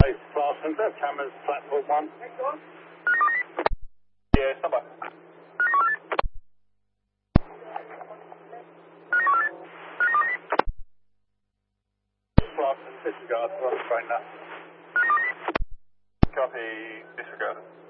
Hey, Clarkson, that cameras, platform 1. Yeah, stand by. Clarkson, disregard, we're on the train now. Copy, disregard.